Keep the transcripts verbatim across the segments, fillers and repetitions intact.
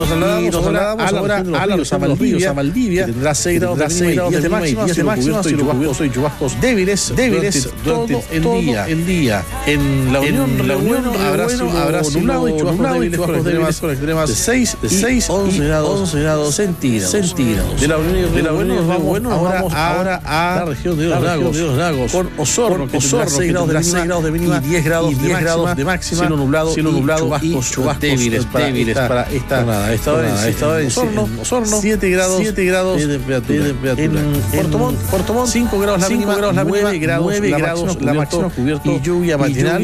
Nos trasladamos, nos trasladamos ahora a la región de los ríos, a Valdivia, que tendrá seis grados de máxima, días de máxima, cielo cubierto y chubascos débiles, débiles durante todo el día. En la Unión, la Unión habrá habrá nublado y chubascos débiles con extremas de seis y once grados centígrados. De la Unión de la Unión nos vamos ahora a la región de los lagos, con Osorno, que tendrá seis grados de mínima y diez grados de máxima, cielo nublado, cielo nublado y chubascos débiles para esta jornada. Esta hora en Osorno, siete grados de temperatura. En Puerto Montt, Puerto Montt, cinco grados la mínima, nueve grados la máxima cubierto y lluvia matinal,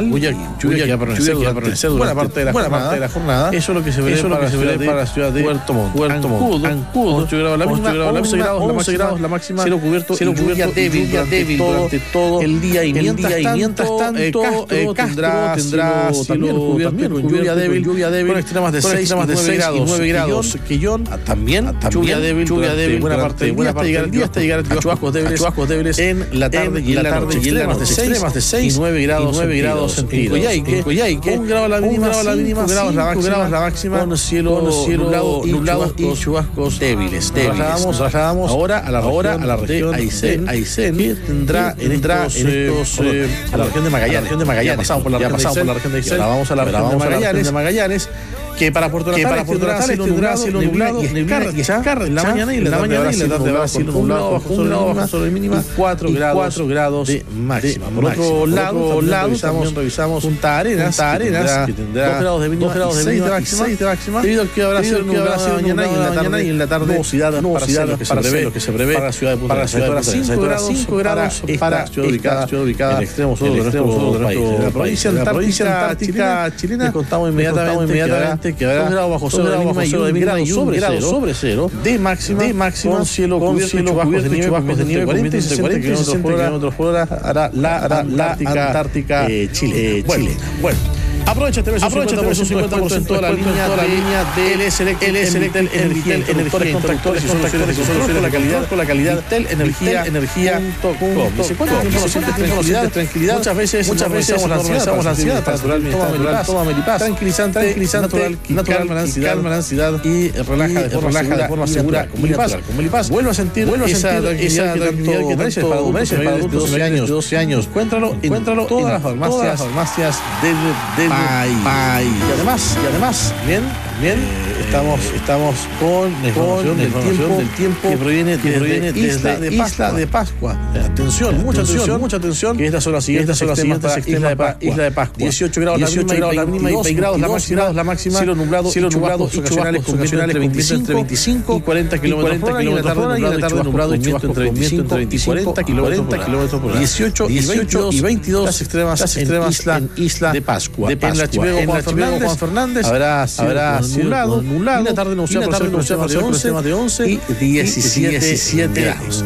lluvia que va a permanecer buena parte de la jornada. Eso es lo que se ve para la ciudad de Puerto Montt. Ancudo, ocho grados la mínima, once grados la máxima, cielo cubierto y lluvia débil durante todo el día y mientras tanto Castro tendrá también cubierto con lluvia débil con extremas de seis y nueve grados. Quillón también lluvia débil lluvia débil buena parte del día hasta llegar al día hasta llegar a chubascos débiles en la tarde y en la noche extremas de seis y nueve grados centígrados. En Coyhaique un grado la mínima, cinco grados la máxima con cielo nublado y chubascos débiles. Nos trasladamos ahora a la región de Aysén, que tendrá en estos a la región de Magallanes. Ya pasamos por la región de Aysén, vamos a la región de Magallanes, que para Puerto Natal tendrá cielo nublado y escarcha en la mañana y en la tarde habrá cielo nublado bajo sobre mínima y cuatro grados de máxima. Por otro lado, también revisamos Punta Arenas, que tendrá dos grados de mínima y seis de máxima, debido a que habrá cielo nublado en la mañana y en la tarde nubosidad para lo que se prevé para la ciudad de Punta Arenas. cinco grados para ciudad ubicada en el extremo sur de nuestro país. En la provincia antártica chilena, les contamos inmediatamente que habrá dos grados bajo cero de mínima y un grado sobre cero de máxima, de máxima con cielo cubierto y chubascos de nieve con cuarenta y sesenta kilómetros por hora hará la Antártica Chile. Bueno, aprovecha este verso cincuenta por ciento de la línea de L S Electel Energía, interruptores, contactores y soluciones de control con la calidad, con la calidad Tel Energía, energía punto com. ¿Cuánto tiempo nos sientes tranquilidad? Muchas veces, muchas veces normalizamos la ansiedad natural, toma Melipaz, tranquilizante, tranquilizante, calma la ansiedad y relaja de forma segura con Melipaz. Vuelvo a sentir esa tranquilidad que mereces para adultos de doce años. Encuéntralo en todas las farmacias del país. Y además, y además, bien, bien, eh, estamos, estamos con la información, con la información del, tiempo del tiempo que proviene, que proviene de Isla de, Isla de Pascua. Atención, eh, mucha atención, mucha atención, que estas son las siguientes extremas para Isla de Pascua. Isla de Pascua. dieciocho grados la mínima y veinte grados la máxima, cielo nublado y chubascos ocasionales con viento entre veinticinco y cuarenta kilómetros por hora, y en la tarde nublado y chubascos entre veinticinco y cuarenta kilómetros por hora. dieciocho y veintidós las extremas en Isla de Pascua. En el archipiélago Juan Fernández habrá nublado, nublado, y la tarde nos vamos de once y diecisiete grados.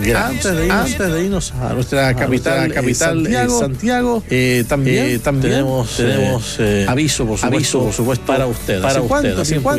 Antes de irnos a nuestra capital, capital Santiago, también tenemos aviso, por supuesto, para usted. Para usted,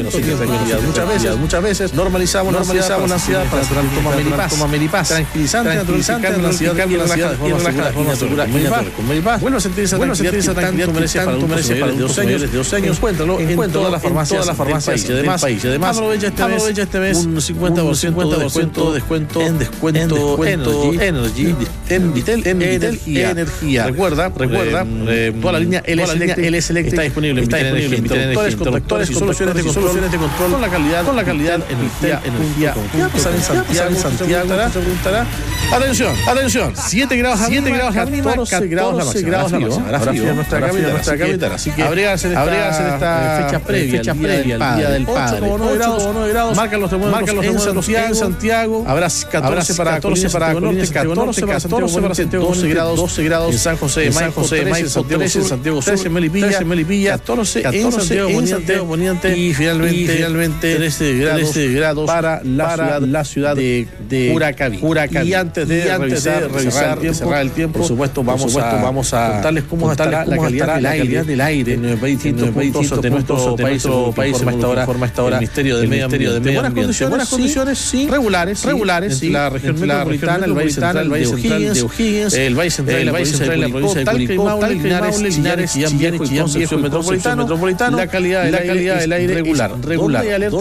muchas veces, muchas veces normalizamos la ansiedad para toma Melipaz, tranquilizante, tranquilizante, la ansiedad y relaja de forma segura con Melipaz. Vuelvo a sentir esa tranquilidad que tanto merece para de dos años, encuéntralo en todas las farmacias del país. Además, aprovecha este mes un cincuenta por ciento de descuento, descuento en descuento Energy, en Vitel y Energía. Recuerda, recuerda, toda la línea L S Electric está disponible en Vitel Energía, interruptores y soluciones de control con la calidad, con la calidad Energía, Energía. ¿Qué va a pasar en Santiago? Se preguntará. Atención, atención, siete grados la mínima, catorce grados la máxima. Habrá frío en nuestra capital, así que abrigarse en esta fecha previa, fecha previa al Día del Padre. ocho coma nueve grados, marcan los termómetros en Santiago. Habrá catorce para Colinas, catorce para Santiago, doce grados en San José de Maipo, trece en Santiago Sur, trece en Melipilla, catorce en Santiago Poniente y finalmente trece grados para la ciudad de Curacaví. Y antes antes de revisar, revisar el cerrar el tiempo, por supuesto vamos a vamos a contarles cómo estará la calidad del aire del aire en distintos puntos de nuestro país, país forma esta hora el Ministerio del Medio Ambiente. De buenas condiciones, sí, regulares, regulares, sí, la región metropolitana, el Valle Central, el Valle Central de O'Higgins, el Valle Central de la provincia de Curicó, Talca, Maule, Linares, Chillán Viejo y Concepción Metropolitano, la calidad del aire regular, regular.